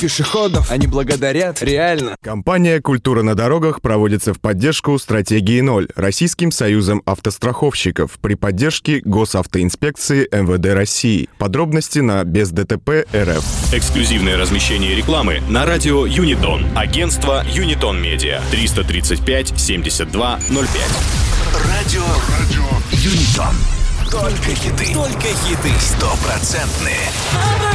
пешеходов. Они благодарят, реально. Компания «Культура на дорогах» проводится в поддержку стратегии 0 Российским союзом автостраховщиков при поддержке Госавтоинспекции МВД России. Подробности на бездтп.рф. Эксклюзивное размещение рекламы на радио Юнитон. Агентство Юнитон Медиа. 335 72 05. Радио Юнитон. Только хиты. Только хиты. 100%.